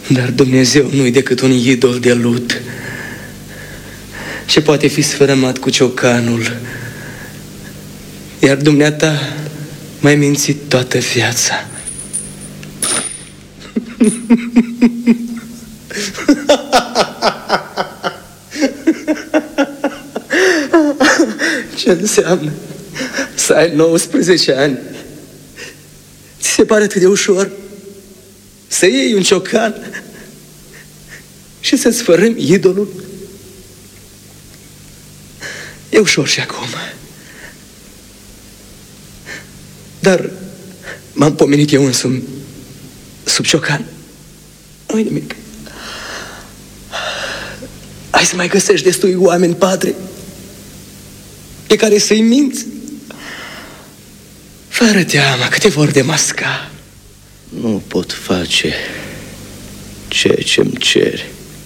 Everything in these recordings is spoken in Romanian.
Dar Dumnezeu nu-i decât un idol de lut ce poate fi sfărămat cu ciocanul. Iar dumneata m-ai mințit toată viața. Ce înseamnă să ai 19 ani? Ți se pare atât de ușor să iei un ciocan și să-ți fărâmi idolul? E ușor și acum. Dar m-am pomenit eu însumi sub ciocan. Nu-i nimic. Hai să mai găsești destui oameni, Padre, pe care să-i minți. Fără teamă că te vor demasca. Nu pot face ceea ce-mi ceri,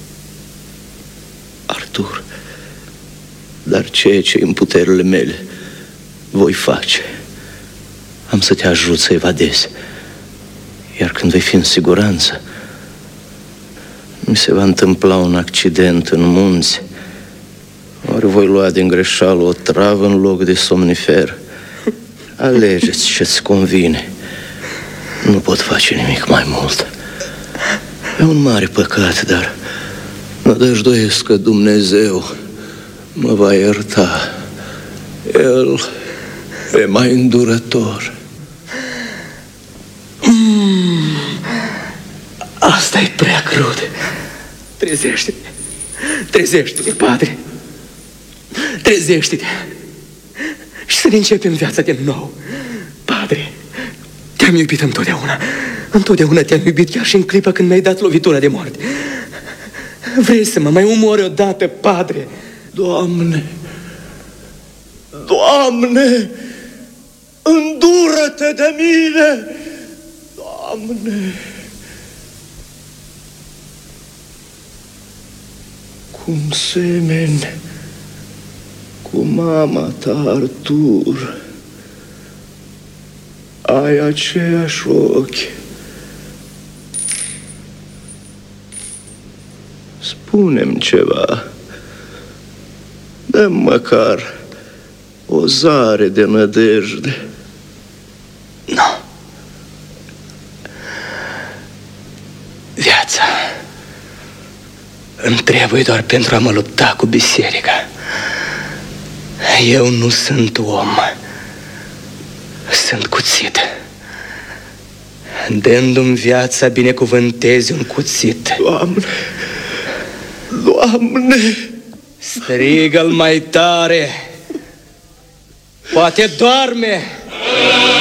Artur, dar ceea ce în puterile mele voi face. Am să te ajut să evadezi, iar când vei fi în siguranță, mi se va întâmpla un accident în munți, ori voi lua din greșeală o travă în loc de somnifer. Alegeți ce-ți convine. Nu pot face nimic mai mult. E un mare păcat, dar nădăjduiesc că Dumnezeu mă va ierta. El e mai îndurător. Asta e prea crud. Trezește-te. Trezește-te, Padre. Trezește-te. Și să ne începem viața de nou. Padre, te-am iubit întotdeauna. Întotdeauna te-am iubit, chiar și în clipa când mi-ai dat lovitura de moarte. Vrei să mă mai omori odată, Padre? Doamne, Doamne, îndură-te de mine! Doamne! Cum semeni cu mama ta, Artur, ai aceiași ochi. Spune-mi ceva, dă-mi măcar o zare de nădejde. Nu. Viața îmi trebuie doar pentru a mă lupta cu biserica. Eu nu sunt om. Sunt cuțit. Dându-mi viața, binecuvântezi un cuțit. Doamne! Doamne! Strigă-l mai tare! Poate doarme!